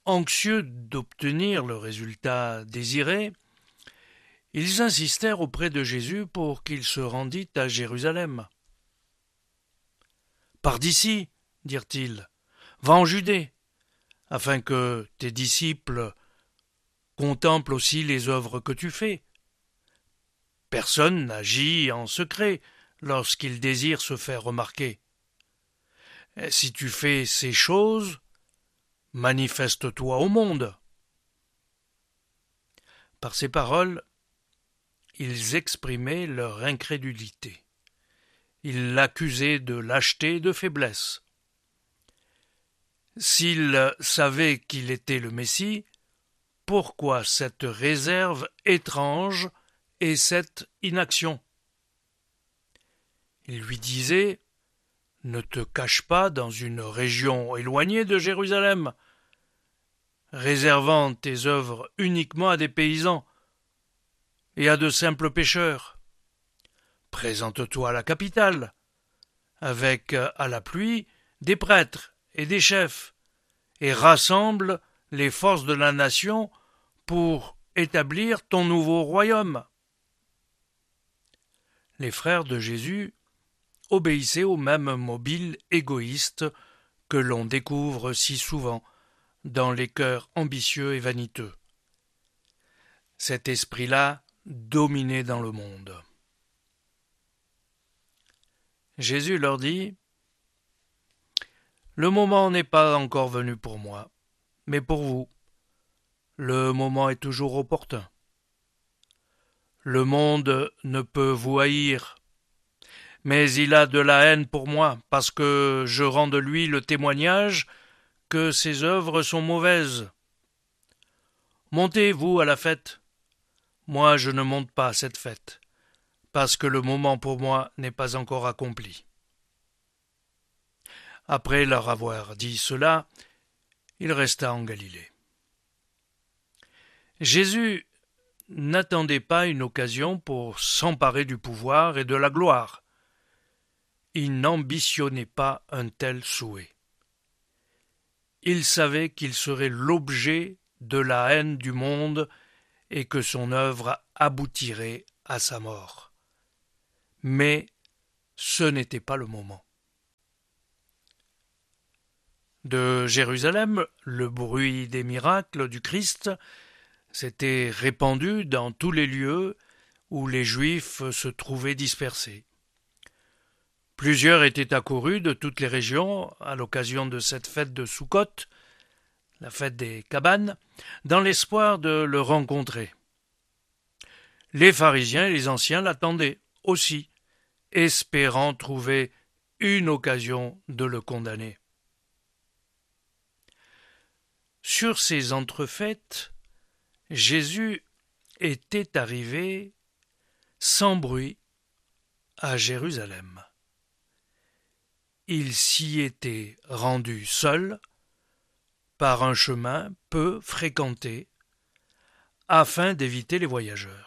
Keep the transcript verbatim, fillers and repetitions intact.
Anxieux d'obtenir le résultat désiré, ils insistèrent auprès de Jésus pour qu'il se rendît à Jérusalem. « Pars d'ici, dirent-ils, va en Judée, afin que tes disciples contemplent aussi les œuvres que tu fais. Personne n'agit en secret lorsqu'il désire se faire remarquer. Si tu fais ces choses, manifeste-toi au monde. » Par ces paroles, ils exprimaient leur incrédulité. Ils l'accusaient de lâcheté et de faiblesse. S'ils savaient qu'il était le Messie, pourquoi cette réserve étrange et cette inaction? Ils lui disaient « Ne te cache pas dans une région éloignée de Jérusalem, réservant tes œuvres uniquement à des paysans et à de simples pêcheurs. Présente-toi à la capitale, avec à l'appui des prêtres et des chefs, et rassemble les forces de la nation pour établir ton nouveau royaume. » Les frères de Jésus obéissaient au même mobile égoïste que l'on découvre si souvent dans les cœurs ambitieux et vaniteux. Cet esprit-là dominait dans le monde. Jésus leur dit « Le moment n'est pas encore venu pour moi, mais pour vous, le moment est toujours opportun. Le monde ne peut vous haïr, mais il a de la haine pour moi, parce que je rends de lui le témoignage que ses œuvres sont mauvaises. Montez, vous, à la fête. Moi, je ne monte pas à cette fête, parce que le moment pour moi n'est pas encore accompli. » Après leur avoir dit cela, il resta en Galilée. Jésus n'attendait pas une occasion pour s'emparer du pouvoir et de la gloire. Il n'ambitionnait pas un tel souhait. Il savait qu'il serait l'objet de la haine du monde et que son œuvre aboutirait à sa mort. Mais ce n'était pas le moment. De Jérusalem, le bruit des miracles du Christ s'était répandu dans tous les lieux où les Juifs se trouvaient dispersés. Plusieurs étaient accourus de toutes les régions à l'occasion de cette fête de Soukhot, la fête des cabanes, dans l'espoir de le rencontrer. Les pharisiens et les anciens l'attendaient aussi, espérant trouver une occasion de le condamner. Sur ces entrefaites, Jésus était arrivé sans bruit à Jérusalem. Il s'y était rendu seul par un chemin peu fréquenté afin d'éviter les voyageurs.